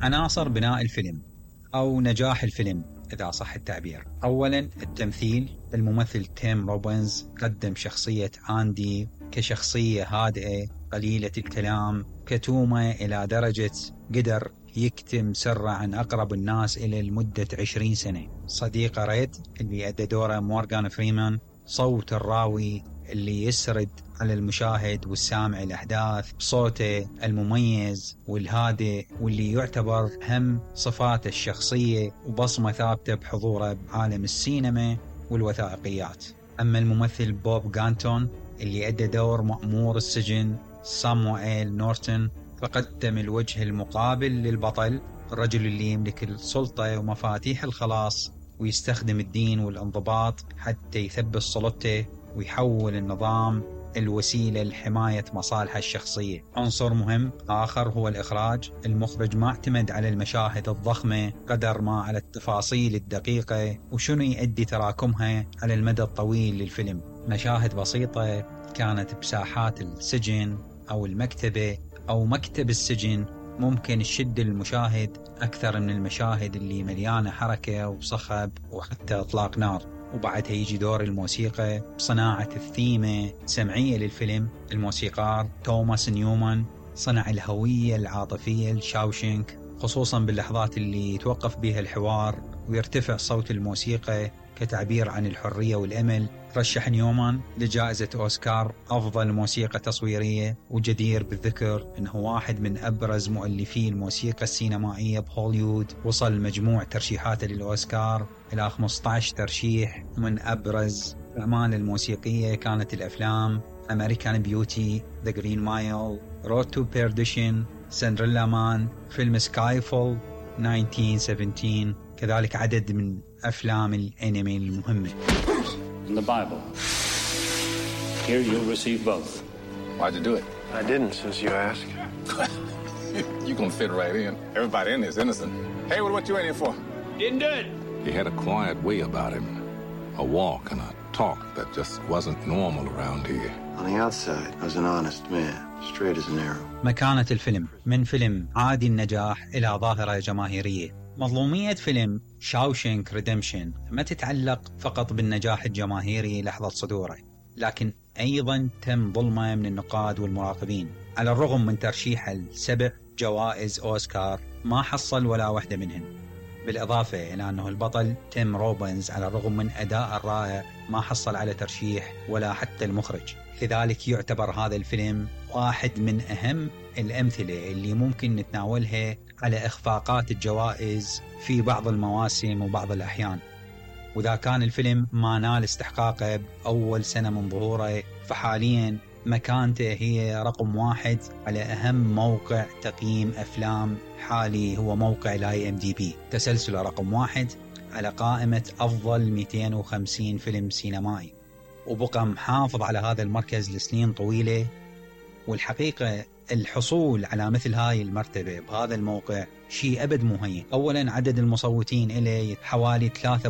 عناصر بناء الفيلم أو نجاح الفيلم إذا صح التعبير. أولا التمثيل. الممثل تيم روبنز قدم شخصية آندي كشخصية هادئة قليلة الكلام كتومة إلى درجة قدر يكتم سره عن أقرب الناس إلى لمدة 20 سنة. صديقة ريد اللي أدى دوره مورغان فريمان، صوت الراوي اللي يسرد على المشاهد والسامع الأحداث، صوته المميز والهادئ واللي يعتبر هم صفاته الشخصية وبصمة ثابتة بحضوره بعالم السينما والوثائقيات. أما الممثل بوب غانتون اللي أدى دور مأمور السجن سامويل نورتون، فقدم الوجه المقابل للبطل، الرجل اللي يملك السلطة ومفاتيح الخلاص ويستخدم الدين والانضباط حتى يثبت سلطته ويحول النظام الوسيلة لحماية مصالحه الشخصية. عنصر مهم آخر هو الإخراج. المخرج ما اعتمد على المشاهد الضخمة قدر ما على التفاصيل الدقيقة وشنو يؤدي تراكمها على المدى الطويل للفيلم. مشاهد بسيطة كانت بساحات السجن أو المكتبة أو مكتب السجن ممكن تشد المشاهد أكثر من المشاهد اللي مليانة حركة وصخب وحتى إطلاق نار. وبعدها يجي دور الموسيقى بصناعة الثيمة السمعية للفيلم. الموسيقار توماس نيومان صنع الهوية العاطفية لشاوشنك، خصوصا باللحظات اللي يتوقف بها الحوار ويرتفع صوت الموسيقى كتعبير عن الحرية والأمل. رشح نيومان لجائزة أوسكار أفضل موسيقى تصويرية، وجدير بالذكر أنه واحد من أبرز مؤلفي الموسيقى السينمائية بهوليوود. وصل مجموع ترشيحاته للأوسكار إلى 15 ترشيح. من أبرز الأعمال الموسيقية كانت الأفلام أمريكان بيوتي، ذا جرين مايل، رود تو بيرديشن، سندريلا مان، فيلم سكاي فول 1917، كذلك عدد من أفلام الأنمي المهمة. In the Bible. Here you'll receive both. Why'd you do it? I didn't, since you asked. You gonna fit right in. Everybody in is innocent. Hey, what you in here for? Didn't do it. He had a quiet way about him. A walk and a talk that just wasn't normal around here. On the outside, I was an honest man, straight as an arrow. مكانة الفيلم. من فيلم عادي النجاح إلى ظاهرة جماهيرية. مظلومية فيلم شاوشنك ريدمشن ما تتعلق فقط بالنجاح الجماهيري لحظة صدوره، لكن أيضا تم ظلمه من النقاد والمراقبين. على الرغم من ترشيحه ل7 جوائز أوسكار ما حصل ولا واحدة منهن. بالإضافة إلى أنه البطل تيم روبنز على الرغم من أداء الرائع ما حصل على ترشيح ولا حتى المخرج. لذلك يعتبر هذا الفيلم واحد من أهم الأمثلة اللي ممكن نتناولها على إخفاقات الجوائز في بعض المواسم وبعض الأحيان. وإذا كان الفيلم ما نال استحقاقه بأول سنة من ظهوره، فحاليا مكانته هي رقم 1 على أهم موقع تقييم أفلام حالي، هو موقع IMDb. تسلسله رقم 1 على قائمة أفضل 250 فيلم سينمائي، وبقى محافظ على هذا المركز لسنين طويلة. والحقيقة الحصول على مثل هاي المرتبة بهذا الموقع شيء أبد مو هين. أولا عدد المصوتين إليه حوالي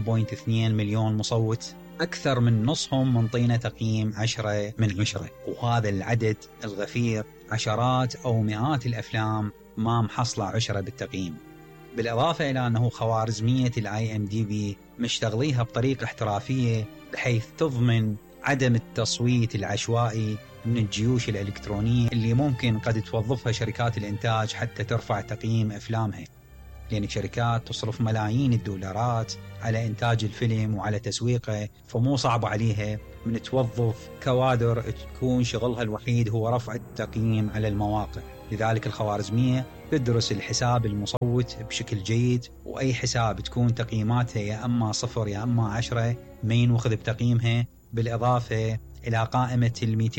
3.2 مليون مصوت، أكثر من نصهم منطينا تقييم 10 من 10. وهذا العدد الغفير عشرات أو مئات الأفلام ما محصلة 10 بالتقييم. بالإضافة إلى أنه خوارزمية IMDb مشتغليها بطريقة احترافية بحيث تضمن عدم التصويت العشوائي من الجيوش الإلكترونية اللي ممكن قد توظفها شركات الإنتاج حتى ترفع تقييم أفلامها، لأن شركات تصرف ملايين الدولارات على إنتاج الفيلم وعلى تسويقه، فمو صعب عليها من توظف كوادر تكون شغلها الوحيد هو رفع التقييم على المواقع. لذلك الخوارزمية تدرس الحساب المصوت بشكل جيد، وأي حساب تكون تقييماتها يا أما 0 يا أما 10 ما ينوخذ بتقييمها. بالإضافة إلى قائمة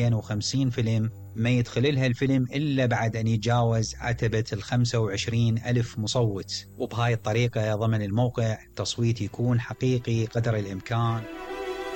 250 فيلم ما يدخل لها الفيلم إلا بعد أن يتجاوز عتبة 25,000 مصوت. وبهاي الطريقة ضمن الموقع تصويت يكون حقيقي قدر الإمكان.